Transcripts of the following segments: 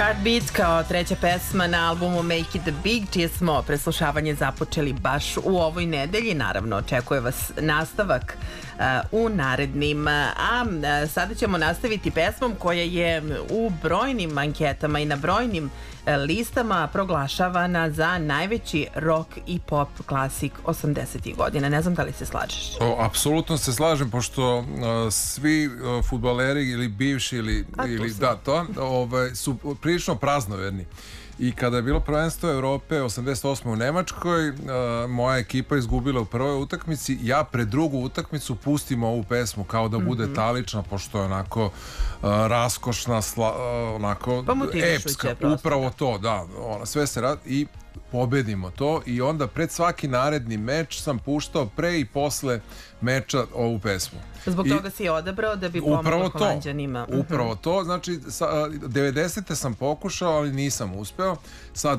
Heartbeat kao treća pesma na albumu Make It Big, čije smo preslušavanje započeli baš u ovoj nedelji. Naravno, očekuje vas nastavak u narednim. A sada ćemo nastaviti pesmom koja je u brojnim anketama i na brojnim listama proglašavana za najveći rock i pop klasik 80-ih godina. Ne znam da li se slažeš? Apsolutno se slažem, pošto svi fudbaleri ili bivši ili da, to su prilično praznoverni. I kada je bilo prvenstvo Evrope 88. u Nemačkoj, moja ekipa izgubila u prvoj utakmici. Ja pred drugu utakmicu pustim ovu pesmu kao da bude talična, pošto je onako raskošna, onako epska. Upravo to, da. Sve se radi i pobedimo to. I onda pred svaki naredni meč sam puštao pre i posle meča ovu pesmu. Zbog toga si je odabrao da bi pomogao Holanđanima. Upravo to, znači 90. sam pokušao, ali nisam uspeo. Sad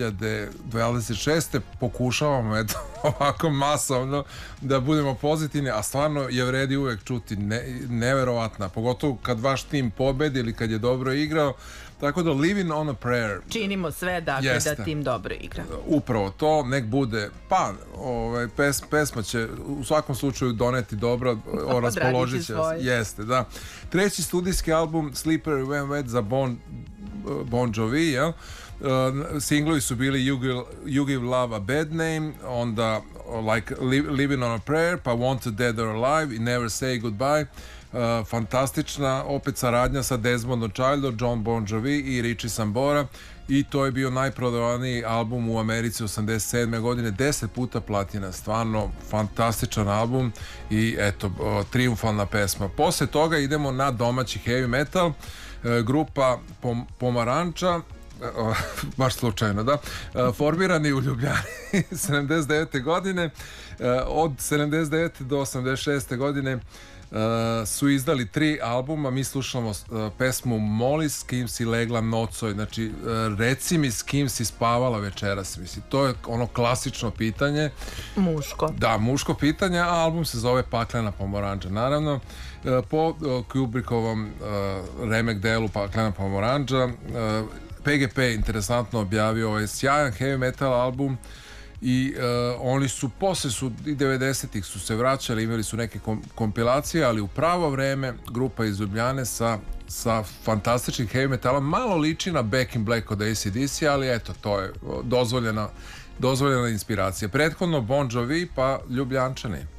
2026. pokušavamo ovako masovno da budemo pozitivni, a stvarno je vredi uvek čuti, neverovatna, pogotovo kad vaš tim pobedi ili kad je dobro igrao. Tako da Living on a Prayer. Činimo sve dakle da tim dobro igra. Upravo to, nek bude, pa pesma će u svakom slučaju doneti dobro, raspoložit će. Jeste, da. Treći studijski album Slippery When Wet za Bon Jovi, jel? Singlovi su bili You Give Love a Bad Name, onda like Living on a Prayer, pa Wanted Dead or Alive i Never Say Goodbye. Fantastična opet saradnja sa Desmondom Childom, John Bon Jovi i Richie Sambora, i to je bio najprodavaniji album u Americi 87. godine, 10 puta platina, stvarno fantastičan album i eto, triumfalna pesma. Posle toga idemo na domaći heavy metal, grupa Pomoranča, baš slučajno, da, formirani u Ljubljani 79. godine, od 79. do 86. godine su izdali 3 albuma. Mi slušamo pesmu Moli, s kim si legla nocoj, znači reci mi s kim si spavala večeras, mislim, to je ono klasično pitanje, muško, da, muško pitanje, a album se zove Paklena pomoranđa, naravno po Kubrickovom remek delu Paklena pomoranđa. PGP interesantno objavio ovaj sjajan heavy metal album i oni su posle i 90-ih su se vraćali, imali su neke kompilacije, ali u pravo vreme grupa iz Ljubljane sa fantastičnim heavy metalom, malo liči na Back in Black od AC/DC, ali eto, to je dozvoljena inspiracija. Prethodno Bon Jovi, pa Ljubljančani.